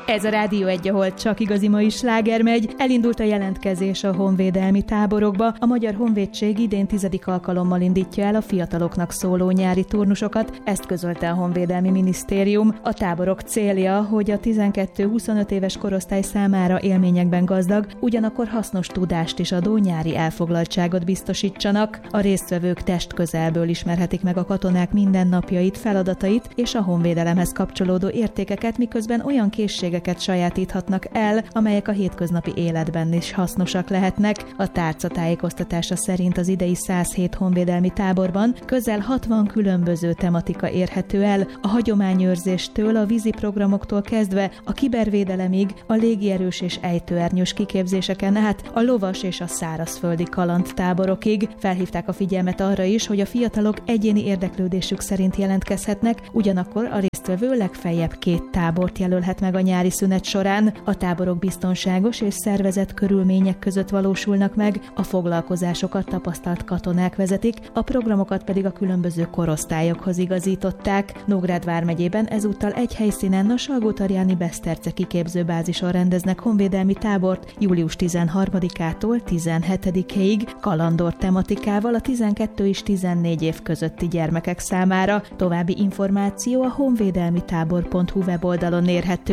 Ez a Rádió 1, ahol csak igazi mai sláger megy. Elindult a jelentkezés a honvédelmi táborokba. A Magyar Honvédség idén 10. alkalommal indítja el a fiataloknak szóló nyári turnusokat, ezt közölte a Honvédelmi Minisztérium. A táborok célja, hogy a 12-25 éves korosztály számára élményekben gazdag, ugyanakkor hasznos tudást is adó nyári elfoglaltságot biztosítsanak. A résztvevők testközelből ismerhetik meg a katonák mindennapjait, feladatait és a honvédelemhez kapcsolódó értékeket, miközben olyan készségeket sajátíthatnak el, amelyek a hétköznapi életben is hasznosak lehetnek. A tárca tájékoztatása szerint az idei 107 honvédelmi táborban közel 60 különböző tematika érhető el, a hagyományőrzéstől, a vízi programoktól kezdve a kibervédelemig, a légierős és ejtőernyős kiképzéseken át, a lovas és a szárazföldi kalandtáborokig. Felhívták a figyelmet arra is, hogy a fiatalok egyéni érdeklődésük szerint jelentkezhetnek, ugyanakkor a résztvevő legfeljebb 2 tábort jelölhet meg a nyári szünet során. A táborok biztonságos és szervezett körülmények között valósulnak meg, a foglalkozásokat tapasztalt katonák vezetik, a programokat pedig a különböző korosztályokhoz igazították. Nógrád vármegyében ezúttal egy helyszínen, a Salgótarjáni Beszterce kiképzőbázison rendeznek honvédelmi tábort július 13-ától 17-ig, kalandor tematikával a 12 és 14 év közötti gyermekek számára. További információ a honvédelmitábor.hu weboldalon érhető